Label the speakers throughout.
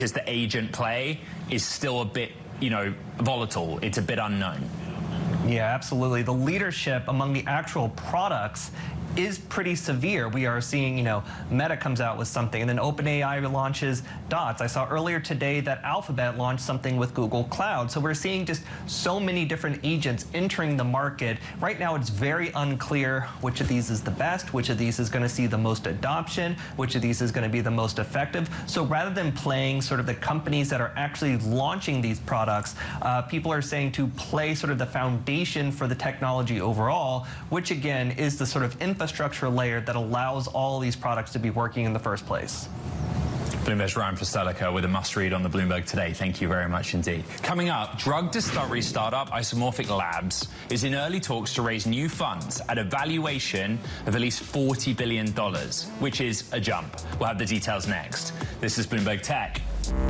Speaker 1: Is the agent play is still a bit, volatile. It's a bit unknown.
Speaker 2: Yeah, absolutely. The leadership among the actual products is pretty severe. We are seeing, Meta comes out with something, and then OpenAI launches Dots. I saw earlier today that Alphabet launched something with Google Cloud. So we're seeing just so many different agents entering the market. Right now, it's very unclear which of these is the best, which of these is going to see the most adoption, which of these is going to be the most effective. So rather than playing sort of the companies that are actually launching these products, people are saying to play sort of the foundation for the technology overall, which again is the sort of infrastructure layer that allows all these products to be working in the first place.
Speaker 1: Bloomberg's Ryan Fostelika with a must-read on the Bloomberg Today. Thank you very much indeed. Coming up, drug discovery startup Isomorphic Labs is in early talks to raise new funds at a valuation of at least $40 billion, which is a jump. We'll have the details next. This is Bloomberg Tech.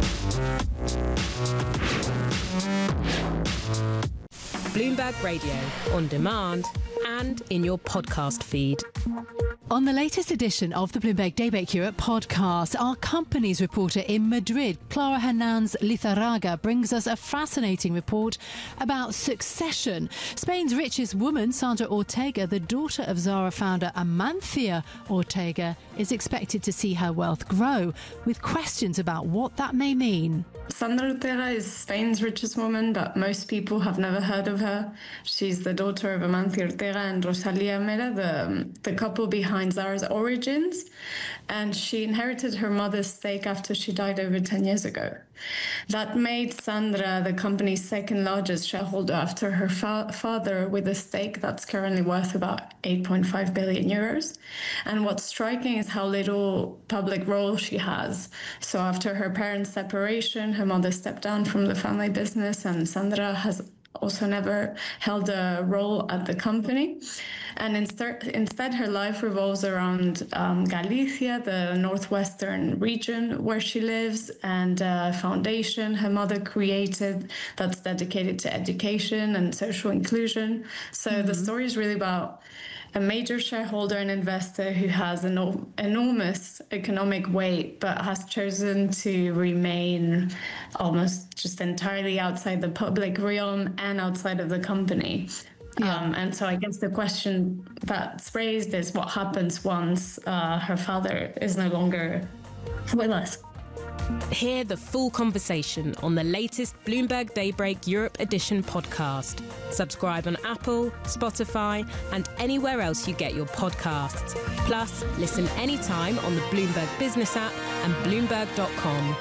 Speaker 3: Bloomberg Radio, on demand and in your podcast feed.
Speaker 4: On the latest edition of the Bloomberg Daybreak Europe podcast, our company's reporter in Madrid, Clara Hernández Lizarraga, brings us a fascinating report about succession. Spain's richest woman, Sandra Ortega, the daughter of Zara founder Amancio Ortega, is expected to see her wealth grow, with questions about what that may mean.
Speaker 5: Sandra Ortega is Spain's richest woman, but most people have never heard of her. She's the daughter of Amancio Ortega and Rosalía Mera, the couple behind Zara's origins, and she inherited her mother's stake after she died over 10 years ago. That made Sandra the company's second largest shareholder after her father, with a stake that's currently worth about 8.5 billion euros. And what's striking is how little public role she has. So after her parents' separation, her mother stepped down from the family business, and Sandra has also never held a role at the company. And instead her life revolves around Galicia, the northwestern region where she lives, and a foundation her mother created that's dedicated to education and social inclusion. So the story is really about a major shareholder and investor who has enormous economic weight, but has chosen to remain almost just entirely outside the public realm and outside of the company. Yeah. And so I guess the question that's raised is what happens once her father is no longer with us.
Speaker 3: Hear the full conversation on the latest Bloomberg Daybreak Europe Edition podcast. Subscribe on Apple, Spotify, and anywhere else you get your podcasts. Plus, listen anytime on the Bloomberg Business app and Bloomberg.com.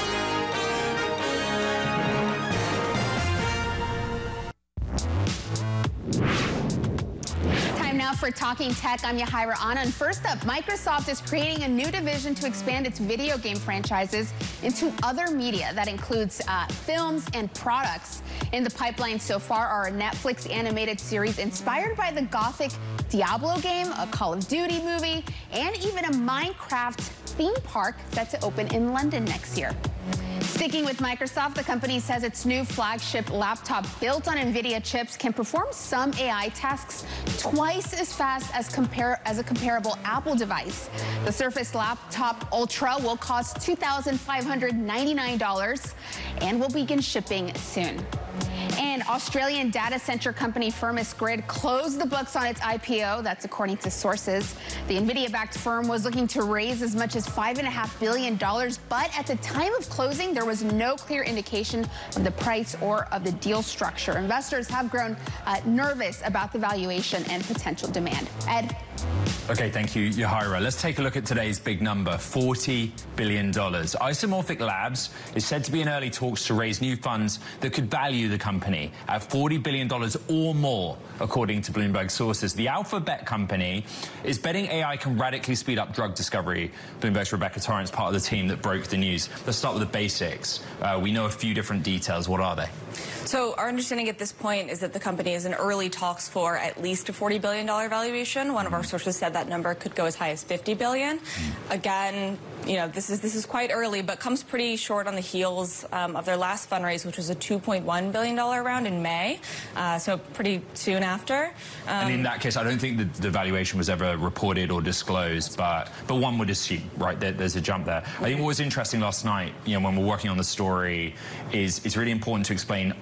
Speaker 6: Now for Talking Tech, I'm Yahaira Anna. And first up, Microsoft is creating a new division to expand its video game franchises into other media. That includes films and products. In the pipeline so far are a Netflix animated series inspired by the Gothic Diablo game, a Call of Duty movie, and even a Minecraft theme park set to open in London next year. Sticking with Microsoft, the company says its new flagship laptop built on NVIDIA chips can perform some AI tasks twice as fast as a comparable Apple device. The Surface Laptop Ultra will cost $2,599 and will begin shipping soon. And Australian data center company Firmus Grid closed the books on its IPO. That's according to sources. The NVIDIA-backed firm was looking to raise as much as $5.5 billion, but at the time of closing, there was no clear indication of the price or of the deal structure. Investors have grown nervous about the valuation and potential demand. Ed?
Speaker 1: Okay, thank you, Yahaira. Let's take a look at today's big number, $40 billion. Isomorphic Labs is said to be in early talks to raise new funds that could value the company at $40 billion or more, according to Bloomberg sources. The Alphabet company is betting AI can radically speed up drug discovery. Bloomberg's Rebecca Torrence, part of the team that broke the news. Let's start with the basics. We know a few different details. What are they?
Speaker 7: So our understanding at this point is that the company is in early talks for at least a $40 billion valuation. One of our sources said that number could go as high as $50 billion. Again, you know, this is quite early, but comes pretty short on the heels of their last fundraise, which was a $2.1 billion round in May, so pretty soon after.
Speaker 1: And in that case, I don't think the valuation was ever reported or disclosed, but one would assume, right, there's a jump there. I think what was interesting last night, you know, when we're working on the story, is it's really important to explain